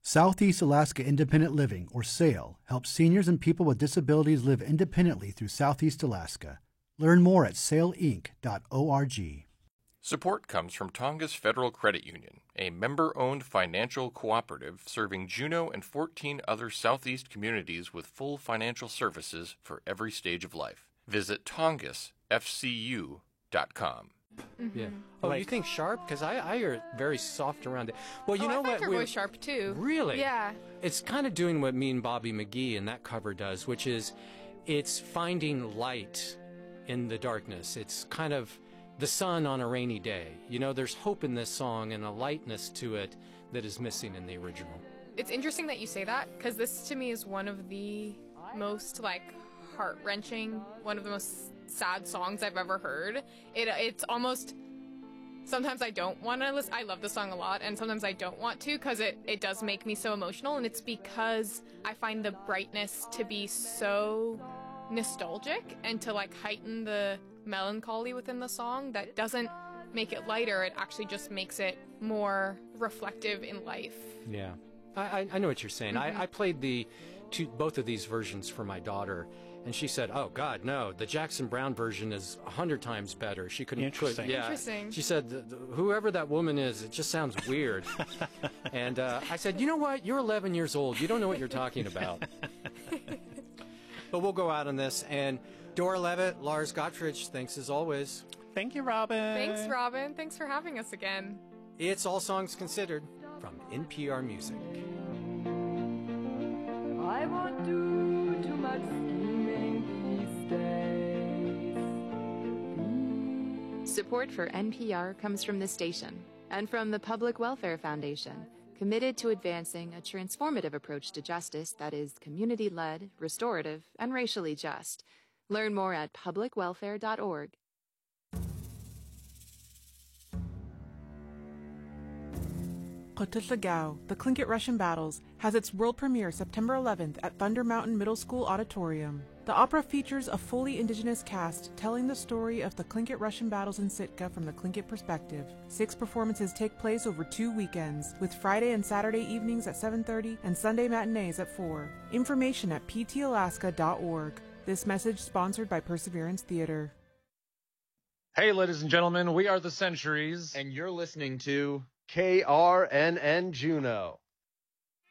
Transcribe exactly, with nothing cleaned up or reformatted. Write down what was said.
Southeast Alaska Independent Living, or SAIL, helps seniors and people with disabilities live independently through Southeast Alaska. Learn more at sail inc dot org. Support comes from Tongass Federal Credit Union, a member-owned financial cooperative serving Juneau and fourteen other Southeast communities with full financial services for every stage of life. Visit tongass f c u dot com. Mm-hmm. Yeah. Oh, like, you think sharp? Because I, I hear very soft around it. Well, you oh, know I what? Your voice sharp too. Really? Yeah. It's kind of doing what me and Bobby McGee in that cover does, which is it's finding light in the darkness. It's kind of the sun on a rainy day. You know, there's hope in this song and a lightness to it that is missing in the original. It's interesting that you say that, because this to me is one of the most like heart-wrenching, one of the most sad songs I've ever heard. It it's almost sometimes I don't want to listen. I love the song a lot, and sometimes I don't want to, because it it does make me so emotional, and it's because I find the brightness to be so nostalgic and to like heighten the melancholy within the song that doesn't make it lighter. It actually just makes it more reflective in life. Yeah, I I know what you're saying. Mm-hmm. I, I played the two both of these versions for my daughter, and she said, "Oh God, no! The Jackson Browne version is a hundred times better." She couldn't. Interesting. Put, yeah, Interesting. She said, the, the, "Whoever that woman is, it just sounds weird." And uh, I said, "You know what? You're eleven years old. You don't know what you're talking about." But we'll go out on this. And Dora Levitt, Lars Gottfried, thanks as always. Thank you, Robin. Thanks, Robin. Thanks for having us again. It's All Songs Considered from N P R Music. I won't do too much scheming these days. Support for N P R comes from the station and from the Public Welfare Foundation, committed to advancing a transformative approach to justice that is community-led, restorative, and racially just. Learn more at public welfare dot org. Kotutla The Tlingit Russian Battles, has its world premiere September eleventh at Thunder Mountain Middle School Auditorium. The opera features a fully indigenous cast telling the story of the Tlingit Russian battles in Sitka from the Tlingit perspective. Six performances take place over two weekends, with Friday and Saturday evenings at seven thirty and Sunday matinees at four. Information at p t alaska dot org. This message sponsored by Perseverance Theater. Hey, ladies and gentlemen, we are the Centuries. And you're listening to K R N N Juneau.